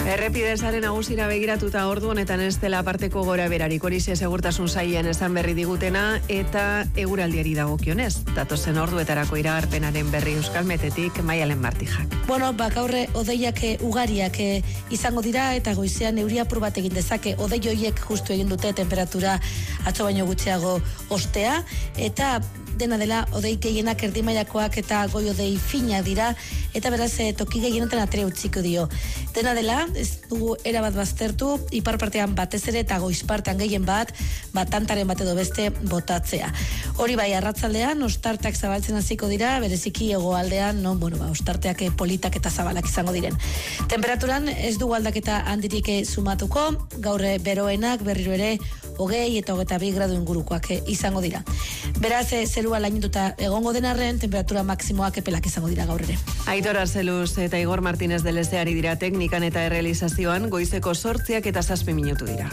Errepidezaren nagusira begiratuta ordu honetan ez dela aparteko gora berarik, horixe segurtasun sailean esan berri digutena eta eguraldiari dagokionez. Datozen orduetarako iragarpenaren berri Euskalmetetik Maialen Martijak. Gaurre odeiak ugariak izango dira eta goizean euri apur bat egin dezake. Odei horiek justu egin dute temperatura atzo baino gutxiago ostea eta dena dela odei gehienak erdimailakoak eta goi odei fina dira eta beraz toki gehienetan atere utziko dio. Dena dela, ez dugu erabat baztertu, ipar partean batez ere eta goiz partean gehien bat tantaren bat edo beste botatzea. Hori bai, arratzaldean, ostarteak zabaltzen hasiko dira, bereziki hegoaldean, ostarteak politak eta zabalak izango diren. Temperaturan ez dugu aldaketa handirik sumatuko, gaur beroenak berriro ere 20 eta 22 gradu ingurukoak izango dira. Beraz, zerua lainotuta egongo denarren, temperatura maksimoak epelak izango dira gaur ere. Aitor Arzeluz eta Igor Martínez de Lezeari dira teknikan eta errealizazioan, goizeko 8 eta 7 minutu dira.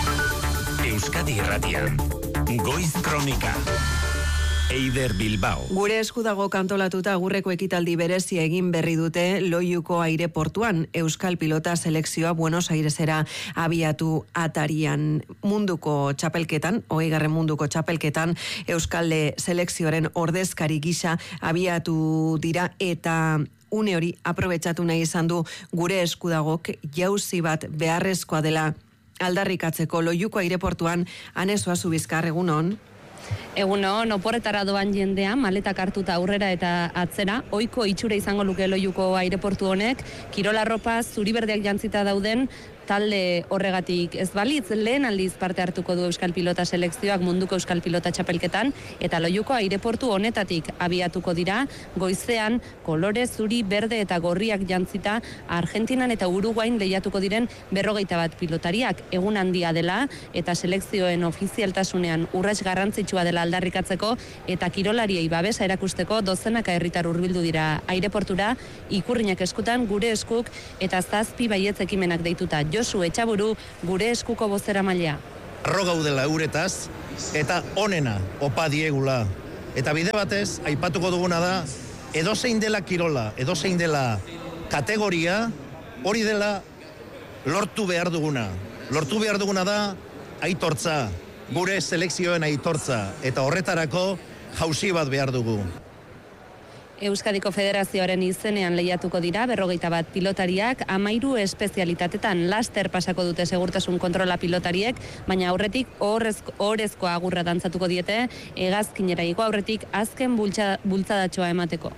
Euskadi Irratian, Goiz Kronika. Eider Bilbao. Gure esku dago kantolatuta agurreko ekitaldi berezia egin berri dute Loiuko aireportuan. Euskal pilota selekzioa Buenos Airesera abiatu atarian. Munduko txapelketan, 20. munduko txapelketan, Euskal selekzioaren ordezkari gisa abiatu dira eta une hori aprobetxatu nahi izan du gure eskudagok jauzi bat beharrezkoa dela aldarrikatzeko. Loiuko aireportuan Anesoa Zubizkar, egunon. Egunon, oporretara doan jendea, maletak hartuta aurrera eta atzera, ohiko itxura izango luke Loiuko aireportu honek, kirolarropa zuri berdeak jantzita dauden, talde horregatik ez balitz, lehen aldiz parte hartuko du Euskal Pilota selekzioak munduko Euskal Pilota txapelketan, eta Loiuko aireportu honetatik abiatuko dira, goizean kolore zuri, berde eta gorriak jantzita Argentinan eta Uruguain lehiatuko diren 41 pilotariak, egun handia dela, eta selekzioen ofizialtasunean urrats garrantzitsua dela aldarrikatzeko, eta kirolariei babesa erakusteko dozenaka herritar hurbildu dira aireportura, ikurrinak eskutan, gure eskuk, eta 7 baietz ekimenak deituta. Josu Etxaburu, gure eskuko bozeramailea. Arro gaudela euretaz, eta onena opa diegula. Eta bide batez, aipatuko duguna da, edozein dela kirola, edozein dela kategoria, hori dela lortu behar duguna. Lortu behar duguna da aitortza, gure selekzioen aitortza, eta horretarako jauzi bat behar dugu. Euskadiko Federazioaren izenean lehiatuko dira 41 pilotariak, 13 espezialitatetan laster pasako dute segurtasun kontrola pilotariek, baina aurretik ohorezko agurra dantzatuko diete, hegazkinera igo aurretik azken bultzadatxoa emateko.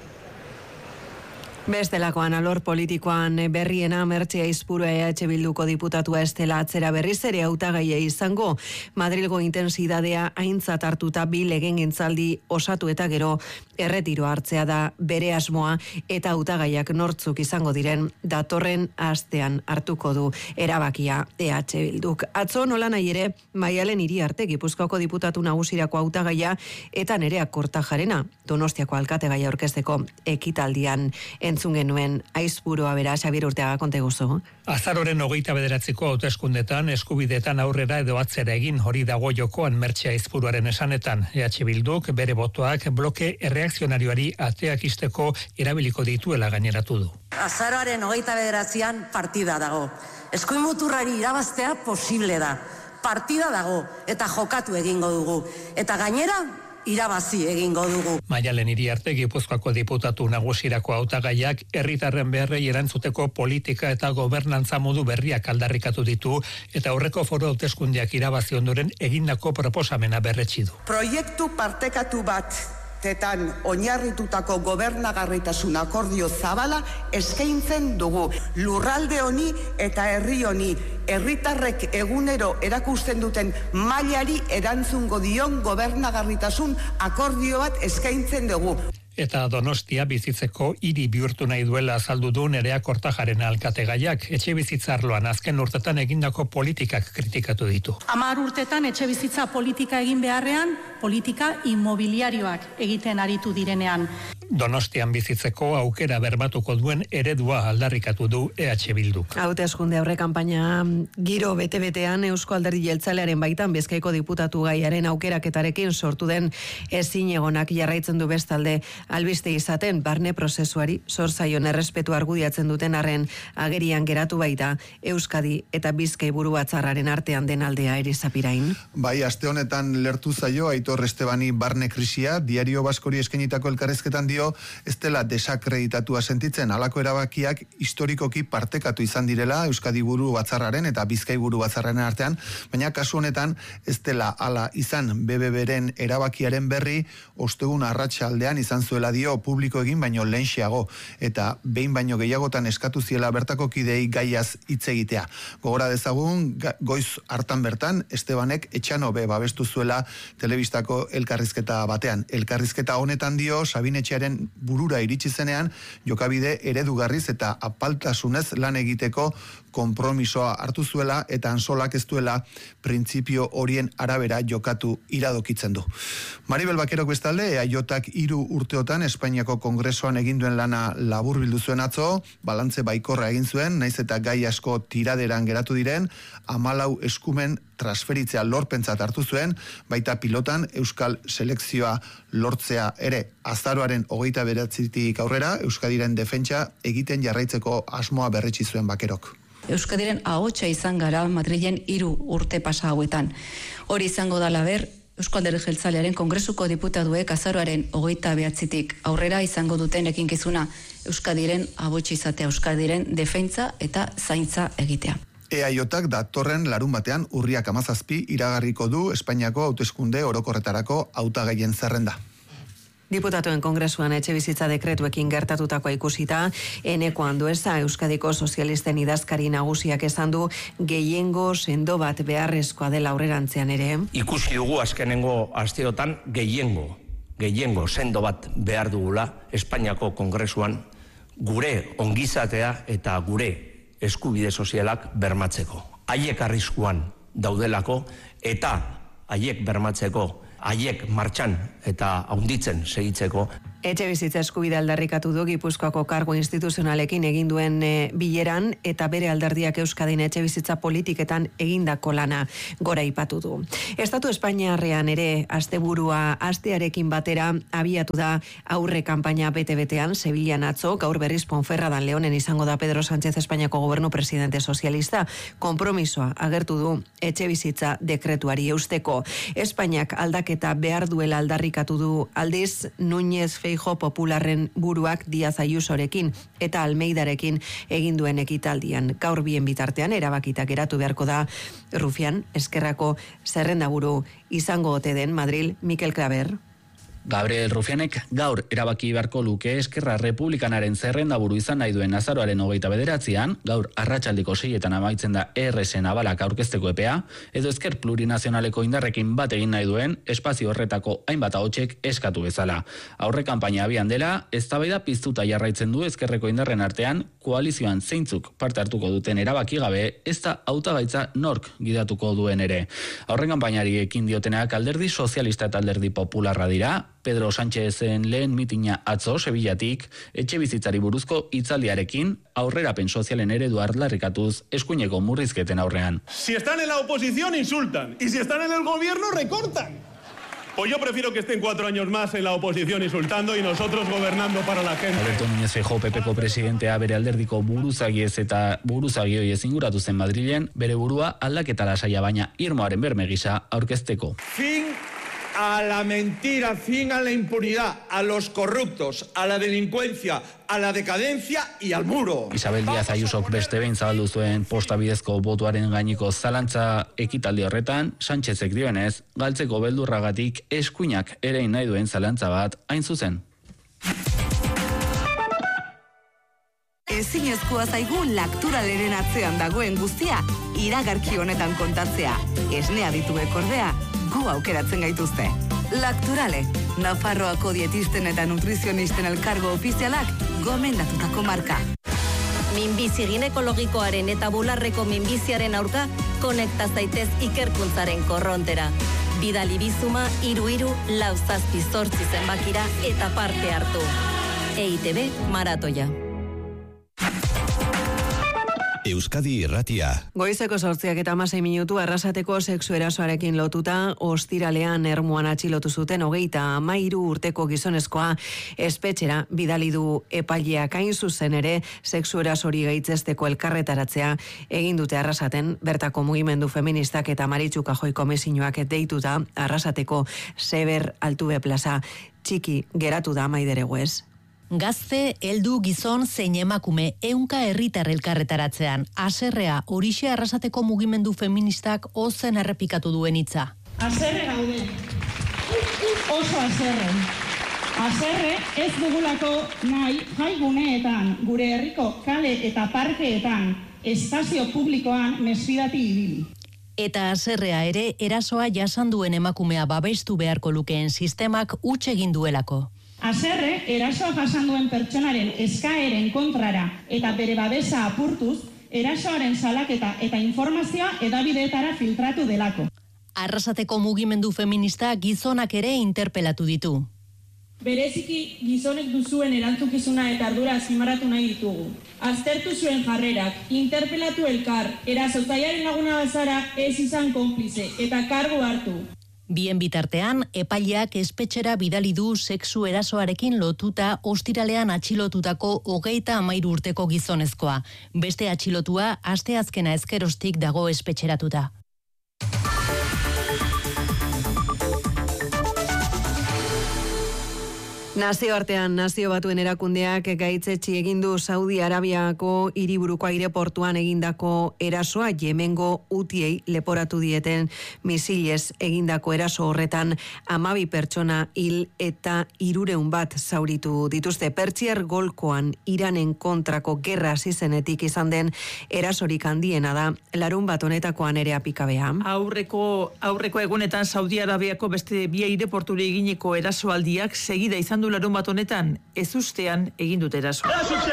Bestelakoan alor politikoan berriena Mertxe Aizpuru EH Bilduko diputatua estela atzera berriz ere hautagaia izango. Madrilgo intensidadea aintzat hartuta bi legegintzaldi osatu eta gero erretiro hartzea da bere asmoa eta hautagaiak nortzuk izango diren datorren astean hartuko du erabakia EH Bilduk. Atzo nola nahi ere Maialen Iriarte Gipuzkoako diputatu nagusirako hautagaia eta Nerea Kortajarena Donostiako alkategaia aurkezteko ekitaldian entzun genuen. Aizburua bera, Xabier Urteaga, konta guzu. Azaroren 29ko hauteskundetan eskubideetan aurrera edo atzera egin hori dago jokoan Mertxe Aizburuaren esanetan. EH Bilduk bere botoak bloke erreakzionarioari ateak isteko erabiliko dituela gaineratu du. Azaroaren 29an partida dago. Eskuin muturrari irabaztea posible da. Partida dago eta jokatu egingo dugu. Eta gainera irabazi egingo dugu. Maialen Iriarte Gipuzkoako diputatu nagusirako hautagaiak herritarren beharrei erantzuteko politika eta gobernantza modu berriak aldarrikatu ditu eta aurreko foro hauteskundeak irabazi ondoren egindako proposamena berretsi du. Proiektu partekatu bat tetan oinarritutako gobernagarritasun akordio zabala eskaintzen dugu. Lurralde honi eta herri honi herritarrek egunero erakusten duten mailari erantzungo dion gobernagarritasun akordio bat eskaintzen dugu. Eta Donostia bizitzeko hiri bihurtu nahi duela azaldu du Nerea Kortajarena alkategaiak. Etxebizitza arloan azken urtetan egindako politikak kritikatu ditu. 10 urtetan etxebizitza politika egin beharrean, politika inmobiliarioak egiten aritu direnean. Donostian bizitzeko aukera bermatuko duen eredua aldarrikatu du EH Bilduk. Hauteskunde aurre kanpaina giro bete-betean Eusko Alderdi Jeltzalearen baitan Bizkaiko diputatu gaiaren aukeraketarekin sortu den ezinegonak jarraitzen du bestalde albiste izaten barne prozesuari zor zaion errespetu argudiatzen duten arren agerian geratu baita Euskadi eta Bizkai buru batzarraren artean den aldea Erizapirain. Bai, aste honetan lertu zaio Aitor Estebani barne krisia, Diario Baskori eskainitako elkarrizketan dio ez dela desakreditatua sentitzen halako erabakiak historikoki partekatu izan direla Euskadi buru batzarraren eta Bizkai buru batzarraren artean, baina kasu honetan ez dela hala izan BBBren erabakiaren berri ostegun arratsaldean izan zuela dio publiko egin baino lehenxeago eta behin baino gehiagotan eskatu ziela bertako kidei gaiaz hitz egitea. Gogora dezagun goiz hartan bertan Estebanek Etxanobe babestu zuela telebistako elkarrizketa batean. Elkarrizketa honetan dio Sabin Etxearen burura iritsi zenean jokabide eredugarriz eta apaltasunez lan egiteko konpromisoa hartu zuela eta Ansolak ez duela printzipio horien arabera jokatu iradokitzen du. Maribel Bakerok bestalde, EAJak 3 urteotan Espainiako Kongresoan egin duen lana laburbildu zuen atzo, balantze baikorra egin zuen, naiz eta gai asko tiraderan geratu diren, 14 eskumen transferitzea lorpentzat hartu zuen, baita pilotan Euskal selekzioa lortzea ere. Azaroaren 29tik aurrera, Euskadiren defentsa egiten jarraitzeko asmoa berretsi zuen Bakerok. Euskadiren ahotsa izan gara Madrilen 3 urte pasa hauetan. Hori izango da laber, Eusko Alderdi Jeltzalearen Kongresuko diputatuek azaroaren 29tik aurrera izango duten ekinkizuna Euskadiren ahotsa izatea, Euskadiren defentsa eta zaintza egitea. EAJak datorren larun batean urriak 17 iragarriko du Espainiako hauteskunde orokorretarako hautagaien zerrenda. Diputatuen Kongresuan etxebizitza dekretuekin gertatutakoa ikusita, Eneko Andueza Euskadiko sozialisten idazkari nagusiak esan du gehiengo sendo bat beharrezkoa dela aurrerantzean ere. Ikusi dugu azkenengo asteotan gehiengo sendo bat behar dugula Espainiako Kongresuan gure ongizatea eta gure eskubide sozialak bermatzeko. Haiek arriskuan daudelako eta haiek bermatzeko, haiek martxan eta haunditzen segitzeko. Etxebizitza eskubidea aldarrikatu du Gipuzkoako kargo instituzionalekin egin duen bileran eta bere alderdiak Euskadin etxebizitza politiketan egindako lana gora aipatu du. Estatu Espainiarrean ere asteburua astearekin batera abiatu da aurre kanpaina bete-betean Sevillan atzo, gaur berriz Ponferradan Leonen izango da Pedro Sánchez Espainiako gobernu presidente sozialista. Konpromisoa agertu du etxebizitza dekretuari eusteko. Espainiak aldaketa behar duela aldarrikatu du aldiz Núñez Feijo Popularren buruak Díaz Ayusorekin eta Almeidarekin egin duen ekitaldian. Gaur bien bitartean erabakita geratu beharko da Rufian Eskerrako zerrendaburu izango ote den Madril Mikel Claver. Gabriel Rufianek gaur erabaki beharko luke Eskerra Republikanaren zerrendaburu izan nahi duen azaroaren 29an, gaur arratsaldeko 6etan amaitzen da ERSen abalak aurkezteko epea, edo Esker Plurinazionaleko indarrekin bat egin nahi duen espazio horretako hainbat ahotsek eskatu bezala. Aurre kanpaina abian dela, eztabaida piztuta jarraitzen du Ezkerreko indarren artean, koalizioan zeintzuk parte hartuko duten erabaki gabe, ez da hautagaitza nork gidatuko duen ere. Aurre kanpainari ekin diotenak Alderdi Sozialista eta Alderdi Popularra dira. Pedro Sánchezen lehen mitina atzo Sevillatik etxebizitzari buruzko hitzaldiarekin aurrerapen sozialen eredu aldarrikatuz eskuineko murrizketen aurrean. Si están en la oposición insultan y si están en el gobierno recortan. Pues yo prefiero que estén 4 años más en la oposición insultando y nosotros gobernando para la gente. Alberto Núñez Feijóo PPko presidentea bere alderdiko buruzagiez eta buruzagioi ezinguratu zen Madrilen, bere burua aldaketa lasaia baina irmoaren berme gisa aurkezteko. Fin a la mentira, fin a la impunidad, a los corruptos, a la delincuencia, a la decadencia y al muro. Isabel Díaz Ayusok beste behin zabaldu zuen posta bidezko botuaren gainiko zalantza ekitaldi horretan, Sánchezek dioenez, galtzeko beldurragatik eskuinak ere nahi duen zalantza bat hain zuzen. Ezinezkoa zaigu Lacturaleren atzean dagoen guztia iragarki honetan kontatzea. Esnea dituek ordea, gu aukeratzen gaituzte. Lacturale, Nafarroako dietisten eta nutrizionisten elkargo ofizialak gomendatutako marka. Minbizi ginekologikoaren eta bularreko minbiziaren aurka konekta zaitez ikerkuntzaren korrontera. Bidali bizuma 33 4 8 zenbakira eta parte hartu. EITB maratoia. Euskadi Irratia. Goizeko 8:16 Arrasateko sexu erasoarekin lotuta ostiralean Ermuan atxilotu zuten 33 urteko gizonezkoa espetxera bidali du epaileak. Hain zuzen ere sexu erasori gaitzesteko elkarretaratzea egin dute Arrasaten, bertako mugimendu feministak eta Maritxu Kajoi komisioak deituta Arrasateko Seber Altube plaza txiki geratu da Maider Eguez. Gazte, heldu, gizon, zein emakume, 100 herritar elkarretaratzean. Haserrea, horixe Arrasateko mugimendu feministak ozen errepikatu duen hitza. Haserre gaude, oso haserre. Haserre ez dugulako nahi jaiguneetan, gure herriko kale eta parkeetan, espazio publikoan mesfidati ibili. Eta haserrea ere erasoa jasan duen emakumea babestu beharko lukeen sistemak huts egin duelako. Haserre, erasoa jasan duen pertsonaren eskaeren kontrara eta bere babesa apurtuz, erasoaren salaketa eta informazioa hedabideetara filtratu delako. Arrasateko mugimendu feminista gizonak ere interpelatu ditu. Bereziki gizonek duzuen erantzukizuna eta ardura azpimarratu nahi ditugu. Aztertu zuen jarrerak, interpelatu elkar, erasotzailearen laguna bazara ez izan konplize eta kargu hartu. Bien bitartean, epaileak espetxera bidali du sexu erasoarekin lotuta ostiralean atxilotutako 33 urteko gizonezkoa. Beste atxilotua asteazkena ezkerostik dago espetxeratuta. Nazioartean, Nazio Batuen erakundeak gaitzetsi egin du Saudi Arabiako hiriburuko aireportuan egindako erasoa. Yemengo Hutiei leporatu dieten misilez egindako eraso horretan 12 pertsona hil eta 300 bat zauritu dituzte. Pertsiar golkoan Iranen kontrako gerra hasi zenetik izan den erasorik handiena da larunbat honetakoan ere apikabea. Aurreko egunetan Saudi Arabiako beste bi aireporturi eginiko erasoaldiak segida izan du larunbat honetan, ezustean egin dute erasoa.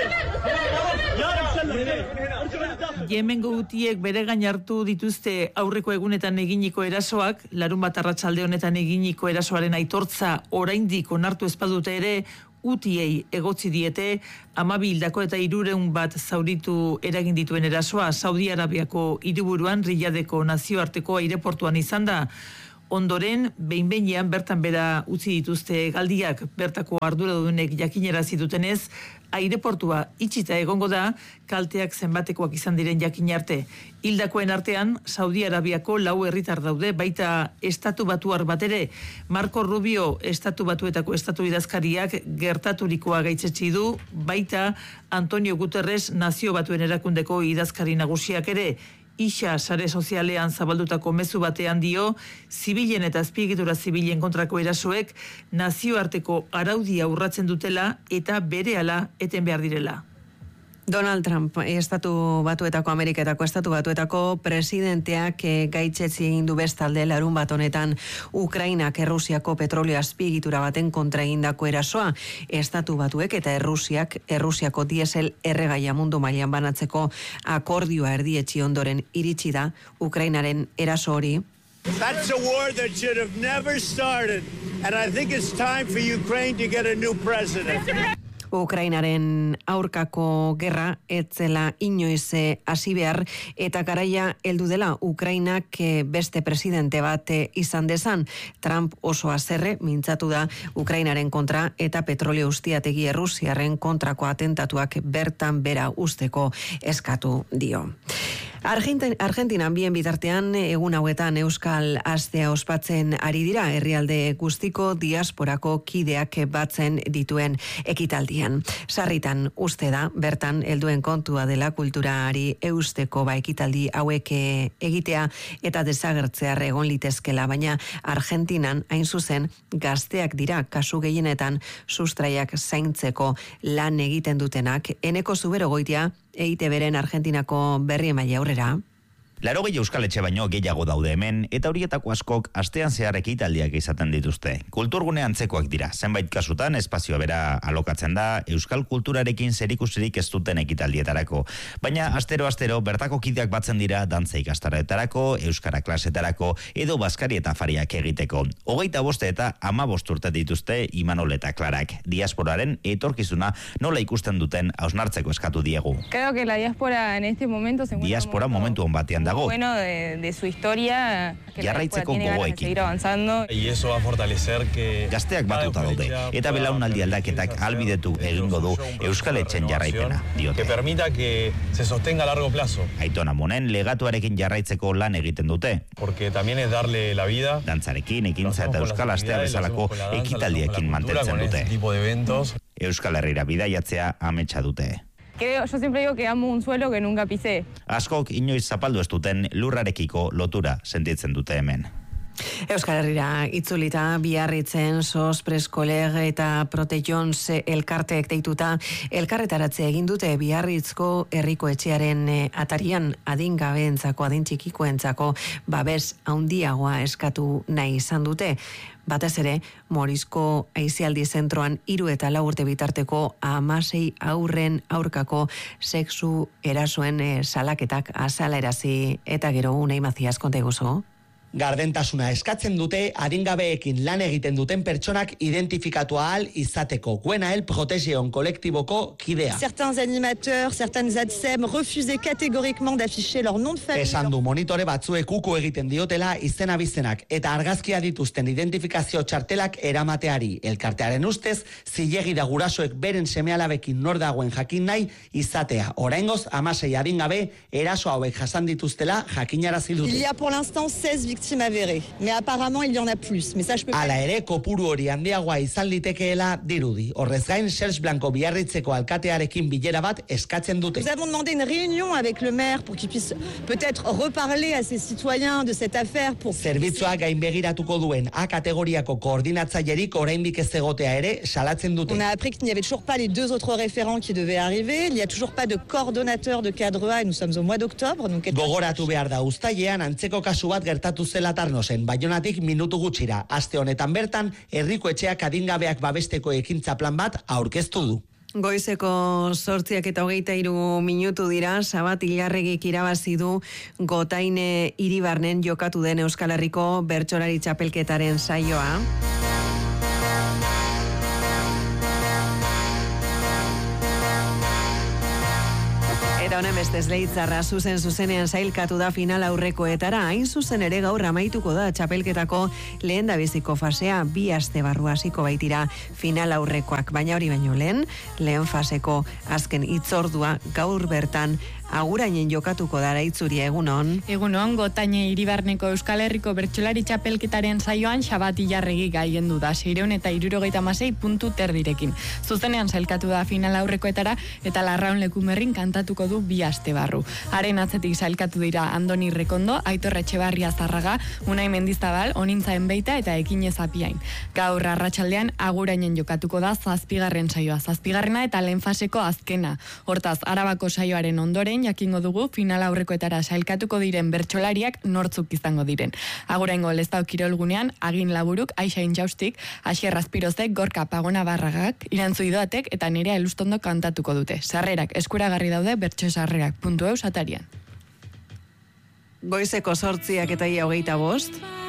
Yemengo Hutiek bere gain hartu dituzte aurreko egunetan eginiko erasoak, larunbat arratsalde honetan eginiko erasoaren aitortza oraindik onartu ez badute ere, Hutiei egotzi diete 12 hildako eta 300 bat zauritu eragin dituen erasoa. Saudi Arabiako hiriburuan Riyadeko nazioarteko aireportuan izan da. Ondoren, behin-behinean bertan bera utzi dituzte galdiak, bertako arduradunek jakinarazi dutenez, aireportua itxita egongo da, kalteak zenbatekoak izan diren jakin arte. Hildakoen artean, Saudi Arabiako 4 herritar daude, baita estatu batuar bat ere. Marco Rubio, estatu batuetako estatu idazkariak gertaturikoa gaitzetsi du, baita Antonio Guterres, Nazio Batuen erakundeko idazkari nagusiak ere. Isa sare sozialean zabaldutako mezu batean dio, zibilen eta azpiegitura zibilen kontrako erasoek nazioarteko araudia urratzen dutela eta berehala eten behar direla. Donald Trump, Estatu Batuetako Ameriketako Estatu Batuetako presidenteak gaitzetsi egin du bestalde larunbat honetan Ukrainak Errusiako petrolio azpiegitura baten kontra egindako erasoa. Estatu Batuek eta Errusiako diesel erregaia mundu mailan banatzeko akordioa erdietsi ondoren iritsi da Ukrainaren eraso hori. That's a war that should have never started, and I think it's time for Ukraine to get a new president. Ukrainaren aurkako gerra etzela inoiz hasi behar eta garaia heldu dela Ukrainak beste presidente bat izan dezan. Trump oso haserre mintzatu da Ukrainaren kontra eta petrolio ustiategi Errusiaren kontrako atentatuak bertan bera usteko eskatu dio. Argentinan bien bitartean egun hauetan Euskal Astea ospatzen ari dira, herrialde guztiko diasporako kideak batzen dituen ekitaldian. Sarritan uste da, bertan helduen kontua dela kulturari eusteko ekitaldi hauek egitea eta desagertzear egon litezkela, baina Argentinan hain zuzen gazteak dira kasu gehienetan sustraiak zaintzeko lan egiten dutenak. Eneko Zuberogoitia EITBren Argentinako berri emaile aurrera. 80 euskaletxe baino gehiago daude hemen, eta horietako askok astean zehar ekitaldiak izaten dituzte. Kulturgune antzekoak dira, zenbait kasutan espazio bera alokatzen da, euskal kulturarekin zerikusirik ez duten ekitaldietarako. Baina astero bertako kideak batzen dira dantza ikastaroetarako, euskara klasetarako, edo baskari eta fariak egiteko. 25 eta 15 urte dituzte Imanol eta Klarak. Diasporaren etorkizuna nola ikusten duten hausnartzeko eskatu diegu. Creo que la diáspora en este momento se Diaspora momentu on batean dago. Bueno de su historia que jarraitzeko gogoekin. seguir avanzando. Y eso va a fortalecer que gazteak batuta daude eta belaunaldi aldaketak albidetu egingo du euskal etxen jarraipena, diote. Que permita que se sostenga a largo plazo. Aiton Amonen legatuarekin jarraitzeko lan egiten dute. Porque también es darle la vida. Dantzarekin, ekintza eta euskal astea bezalako ekitaldiekin mantentzen dute. Euskal Herrira bidaiatzea ametsa dute. Yo siempre digo que amo un suelo que nunca pisé. Askok inoiz zapaldu ez duten lurrarekiko lotura sentitzen dute hemen. Euskal Herrira itzulita Biarritzen SOS Preskoleg eta Protejons elkarteek deituta elkarretaratze egin dute Biarritzko herriko etxearen atarian adingabeentzako, adin txikikoentzako babes handiagoa eskatu nahi izan dute. Batez ere, Morizko Aizialdi Zentroan 3 eta 4 urte bitarteko 16 haurren aurkako sexu erasoen salaketak azalerazi eta gero Unai Mazias konta iguzu. Gardentasuna eskatzen dute adingabeekin lan egiten duten pertsonak identifikatu ahal izateko. Guenael Protegeon kolektiboko kidea. Certains animateurs, certaines ADSEM refusaient catégoriquement d'afficher leur nom de famille. Esan du monitore batzuek uko egiten diotela izena bizenak eta argazkia dituzten identifikazio txartelak eramateari. Elkartearen ustez, zilegi da gurasoek beren semealabekin nor dagoen jakin nahi izatea. Oraingoz 16 adingabe eraso hauek jasan dituztela jakinarazi dute. Il y a pour l'instant 16 victimes avérées, mais apparemment il y en a plus. Mais ça je peux pas. Hala ere, kopuru hori handiagoa izan litekeela dirudi. Horrez gain, Serge Blanco Biarritzeko alkatearekin bilera bat eskatzen dute. Nous avons demandé une réunion avec le maire pour qu'il puisse peut-être reparler à ses citoyens de cette affaire pour Zerbitzua gain begiratuko duen A kategoriako koordinatzailerik oraindik ez egotea ere salatzen dute. On a appris qu'il n'y avait toujours pas les 2 autres référents qui devaient arriver. Il n'y a toujours pas de coordonnateur de cadre A et nous sommes au mois d'octobre. Gogoratu behar da uztailean antzeko kasu bat gertatu zela Tarnosen, Baionatik minutu gutxira. Aste honetan bertan, herriko etxeak adingabeak babesteko ekintza plan bat aurkeztu du. Goizeko 8:23 minutu dira, Sabat Ilarregik irabazi du Gotaine Iribarnen jokatu den Euskal Herriko bertsolari txapelketaren saioa. Eta honen bestez Leitzarra zuzenean sailkatu da final aurrekoetara, hain zuzen ere gaur amaituko da txapelketako lehendabiziko fasea, 2 aste barru hasiko baitira final aurrekoak, baina hori baino lehen faseko azken hitzordua gaur bertan agurainen jokatuko dara Itzuria, egunon. Egunon, Gotaine Iribarneko Euskal Herriko bertsolari txapelketaren saioan Sabat Ilarregi gaiendu da, 676 puntu terdirekin. Zuzenean sailkatu da final aurrekoetara eta Larraun Lekumerrin kantatuko du 2 aste barru. Haren atzetik sailkatu dira Andoni Rekondo, Aitor Etxebarria Zarraga, Unai Mendizabal, Onintza Enbeita eta Ekinez Apiain. Gaur arratsaldean agurainen jokatuko da 7. saioa, 7. eta lehen faseko azkena. Hortaz, Arabako saioaren ondoren jakingo dugu final aurrekoetara sailkatuko diren bertsolariak nortzuk izango diren. Aguraingo Lezao kirolgunean Agin Laburuk, Aixa Intxaustik, Asier Azpirozek, Gorka Pagona Barragak, Irantzu Idoatek eta Nerea Elustondo kantatuko dute. Sarrerak eskuragarri daude bertsosarrerak.eus atarian. Goizeko 8:25.